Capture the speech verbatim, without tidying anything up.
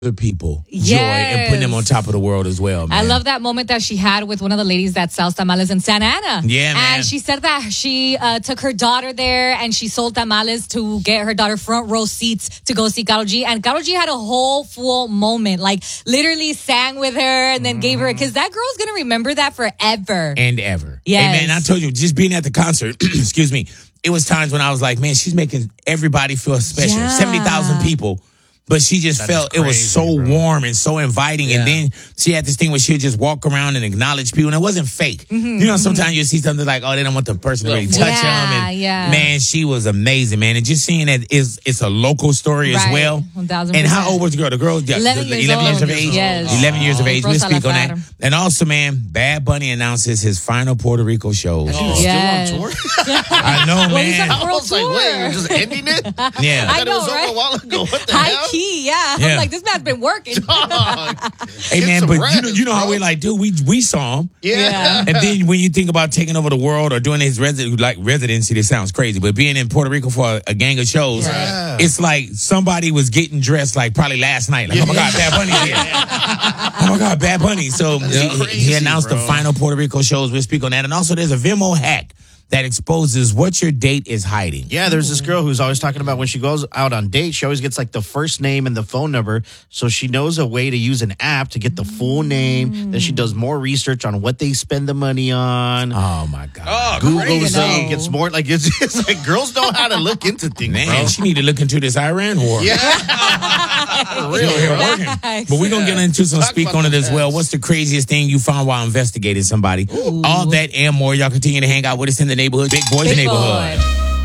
other people Yes. joy and putting them on top of the world as well, man. I love that moment that she had with one of the ladies that sells tamales in Santa Ana. Yeah, man. And she said that she uh, took her daughter there and she sold tamales to get her daughter front row seats to go see Karol G. And Karol G had a whole full moment, like literally sang with her and then gave her, because that girl's going to remember that forever. And ever. Yes. Hey, man, I told you, just being at the concert, excuse me, it was times when I was like, man, she's making everybody feel special. Yeah. seventy thousand people. But she just That felt is it was crazy, so bro. warm and so inviting. Yeah. And then she had this thing where she would just walk around and acknowledge people. And it wasn't fake. Mm-hmm, You know, sometimes you see something like, oh, they don't want the person to really touch Yeah, them. And yeah. man, she was amazing, man. And just seeing that is it's a local story as Right. well. one thousand And how percent. old was the girl? The girl, the- eleven the- years eleven years of old. age. Yes. eleven years of age. We'll Rosa speak on that. Lazar. And also, man, Bad Bunny announces his final Puerto Rico show. Oh, Yes. Still on tour? I know, Well, he's man. on I World was like, tour. wait, you're just ending it? I Yeah. I thought know, it was over right? a while ago. What the High hell? key, yeah. Yeah. I'm like, this man's been working. Hey, Get man, some but you rest, know, you know how bro. we're like, dude, we we saw him. Yeah. Yeah. And then when you think about taking over the world or doing his resi- like residency, this sounds crazy, but being in Puerto Rico for a, a gang of shows, Yeah. it's like somebody was getting dressed like probably last night. Like, oh my God, Bad Bunny's here. Oh my God, Bad Bunny. So he, he crazy, announced the bro. final Puerto Rico shows. We'll speak on that. And also there's a Venmo hack that exposes what your date is hiding. Yeah, there's this girl who's always talking about when she goes out on dates, she always gets like the first name and the phone number. So she knows a way to use an app to get the full name. Then she does more research on what they spend the money on. Oh my God. Oh, crazy. Google's know. saying gets more like it's just like girls know how to look into things, Man, bro. she need to look into this Iran war. Yeah. For real, Here bro. working. Nice. But we're going to get into some Talk speak about on it the as well. test. What's the craziest thing you found while investigating somebody? All that and more. Y'all continue to hang out with us in the neighborhood. Big Boys Big Neighborhood. boy.